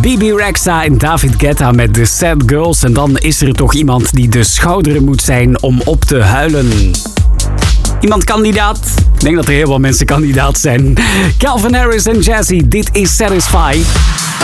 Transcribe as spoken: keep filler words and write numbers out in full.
B B Rexha en David Guetta met The Sad Girls. En dan is er toch iemand die de schouderen moet zijn om op te huilen. Iemand kandidaat? Ik denk dat er heel veel mensen kandidaat zijn. Calvin Harris en Jazzy, dit is Satisfy.